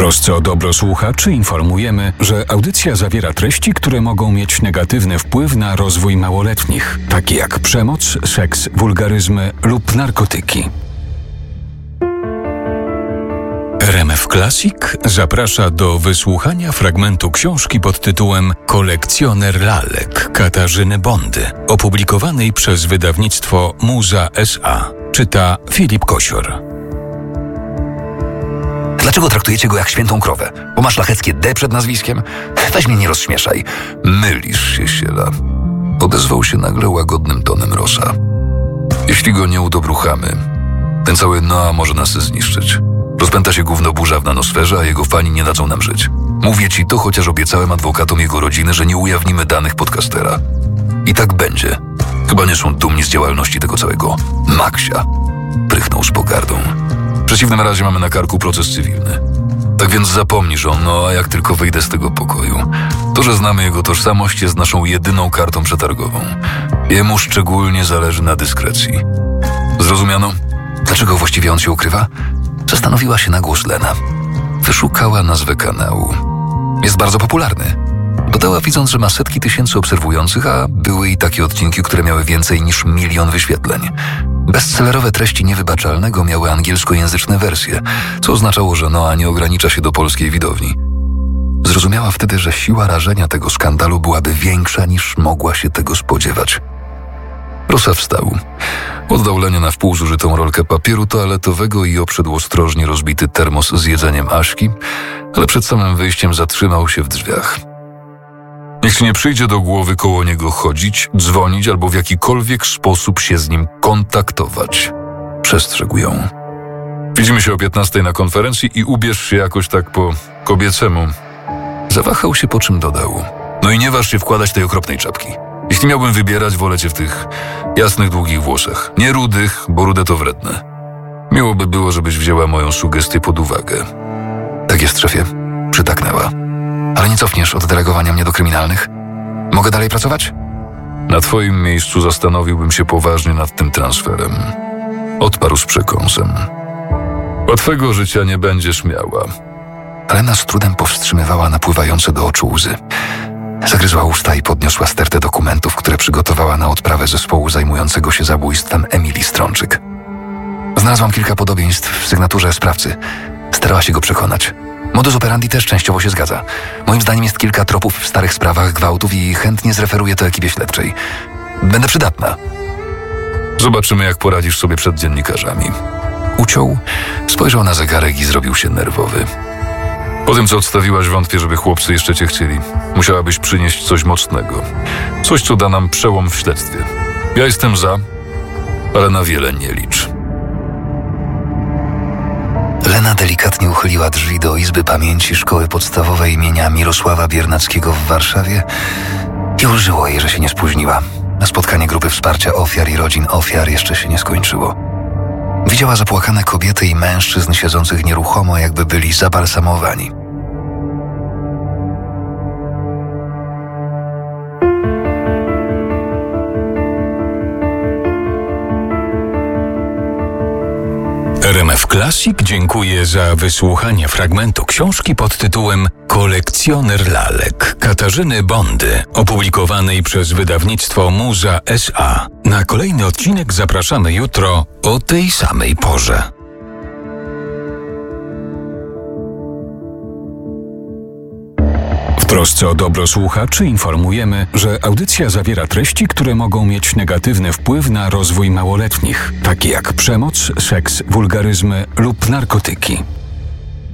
trosce o dobro słuchaczy informujemy, że audycja zawiera treści, które mogą mieć negatywny wpływ na rozwój małoletnich, takie jak przemoc, seks, wulgaryzmy lub narkotyki. RMF Classic zaprasza do wysłuchania fragmentu książki pod tytułem Kolekcjoner lalek Katarzyny Bondy, opublikowanej przez wydawnictwo Muza S.A. Czyta Filip Kosior. Dlaczego traktujecie go jak świętą krowę? Bo ma szlacheckie D przed nazwiskiem? Weź mnie nie rozśmieszaj. Mylisz się, Siela. Odezwał się nagle łagodnym tonem Rossa. Jeśli go nie udobruchamy, ten cały Noa może nas zniszczyć. Rozpęta się gównoburza w nanosferze, a jego fani nie dadzą nam żyć. Mówię ci to, chociaż obiecałem adwokatom jego rodziny, że nie ujawnimy danych podcastera. I tak będzie. Chyba nie są dumni z działalności tego całego Maksia. Prychnął z pogardą. W przeciwnym razie mamy na karku proces cywilny. Tak więc zapomnisz o Noa, jak tylko wyjdę z tego pokoju. To, że znamy jego tożsamość, jest naszą jedyną kartą przetargową. Jemu szczególnie zależy na dyskrecji. Zrozumiano? Dlaczego właściwie on się ukrywa? Zastanowiła się na głos Lena. Wyszukała nazwę kanału. Jest bardzo popularny. Dodała, widząc, że ma setki tysięcy obserwujących, a były i takie odcinki, które miały więcej niż 1 000 000 wyświetleń. Bestsellerowe treści Niewybaczalnego miały angielskojęzyczne wersje, co oznaczało, że Noa nie ogranicza się do polskiej widowni. Zrozumiała wtedy, że siła rażenia tego skandalu byłaby większa, niż mogła się tego spodziewać. Rossa wstał. Oddał Lenie na wpół zużytą rolkę papieru toaletowego i obszedł ostrożnie rozbity termos z jedzeniem Aśki, ale przed samym wyjściem zatrzymał się w drzwiach. Niech ci nie przyjdzie do głowy koło niego chodzić, dzwonić albo w jakikolwiek sposób się z nim kontaktować. Przestrzegł ją. Widzimy się o 15:00 na konferencji i ubierz się jakoś tak po kobiecemu. Zawahał się, po czym dodał. No i nie waż się wkładać tej okropnej czapki. Jeśli miałbym wybierać, wolę cię w tych jasnych, długich włosach. Nie rudych, bo rude to wredne. Miło by było, żebyś wzięła moją sugestię pod uwagę. Tak jest, szefie. Przytaknęła. Ale nie cofniesz od delegowania mnie do kryminalnych? Mogę dalej pracować? Na twoim miejscu zastanowiłbym się poważnie nad tym transferem. Odparł z przekąsem. Łatwego życia nie będziesz miała. Lena z trudem powstrzymywała napływające do oczu łzy. Zagryzła usta i podniosła stertę dokumentów, które przygotowała na odprawę zespołu zajmującego się zabójstwem Emilii Strączyk. Znalazłam kilka podobieństw w sygnaturze sprawcy. Starała się go przekonać. Modus operandi też częściowo się zgadza. Moim zdaniem jest kilka tropów w starych sprawach gwałtów i chętnie zreferuję to ekipie śledczej. Będę przydatna. Zobaczymy, jak poradzisz sobie przed dziennikarzami. Uciął, spojrzał na zegarek i zrobił się nerwowy. Po tym, co odstawiłaś, wątpię, żeby chłopcy jeszcze cię chcieli. Musiałabyś przynieść coś mocnego. Coś, co da nam przełom w śledztwie. Ja jestem za, ale na wiele nie licz. Lena delikatnie uchyliła drzwi do Izby Pamięci Szkoły Podstawowej imienia Mirosława Biernackiego w Warszawie i ulżyło jej, że się nie spóźniła. Spotkanie grupy wsparcia ofiar i rodzin ofiar jeszcze się nie skończyło. Widziała zapłakane kobiety i mężczyzn siedzących nieruchomo, jakby byli zabalsamowani. RMF Classic dziękuję za wysłuchanie fragmentu książki pod tytułem Kolekcjoner lalek Katarzyny Bondy, opublikowanej przez wydawnictwo Muza S.A. Na kolejny odcinek zapraszamy jutro o tej samej porze. W trosce o dobro słuchaczy informujemy, że audycja zawiera treści, które mogą mieć negatywny wpływ na rozwój małoletnich, takie jak przemoc, seks, wulgaryzmy lub narkotyki.